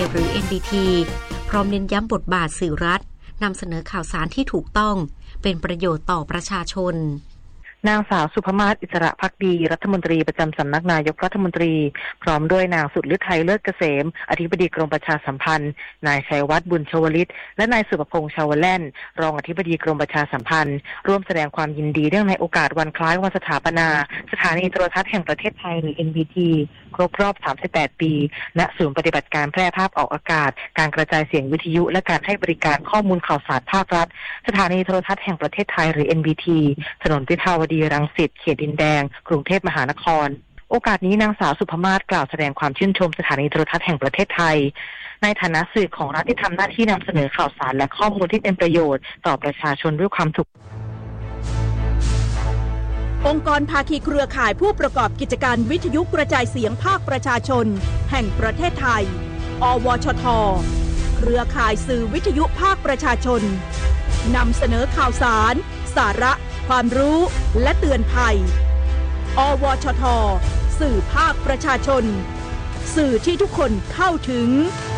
หรือ NBT พร้อมเน้นย้ำบทบาทสื่อรัฐนำเสนอข่าวสารที่ถูกต้องเป็นประโยชน์ต่อประชาชนนางสาวสุภมาศอิสระภักดีรัฐมนตรีประจำสำนักนายกรัฐมนตรีพร้อมด้วยนางสุดฤทัยเลิศเกษมอธิบดีกรมประชาสัมพันธ์นายชัยวัฒน์บุญชวลิตและนายสุภพงษ์ชาวแล่นรองอธิบดีกรมประชาสัมพันธ์ร่วมแสดงความยินดีเนื่องในโอกาสวันคล้ายวันสถาปนาสถานีโทรทัศน์แห่งประเทศไทยหรือ NBT ครบรอบ38 ปีณศูนย์ปฏิบัติการแพร่ภาพออกอากาศการกระจายเสียงวิทยุและการให้บริการข้อมูลข่าวสารภาครัฐสถานีโทรทัศน์แห่งประเทศไทยหรือ NBT ถนนวิภาวดีรังสิตเขตดินแดงกรุงเทพมหานครโอกาสนี้นางสาวสุภมาศกล่าวแสดงความชื่นชมสถานีโทรทัศน์แห่งประเทศไทยในฐานะสื่อของรัฐที่ทำหน้าที่นำเสนอข่าวสารและข้อมูลที่เป็นประโยชน์ต่อประชาชนด้วยความถูกองค์กรภาคีเครือข่ายผู้ประกอบกิจการวิทยุกระจายเสียงภาคประชาชนแห่งประเทศไทยอวชท.เครือข่ายสื่อวิทยุภาคประชาชนนำเสนอข่าวสารสาระความรู้และเตือนภัยอวชท.สื่อภาคประชาชนสื่อที่ทุกคนเข้าถึง